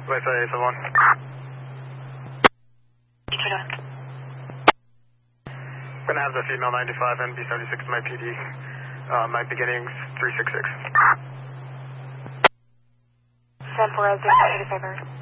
Wait, sorry, someone. I'm going to have the female 95 and B76 to my PD. My beginnings 366. 10-4, 0, 85.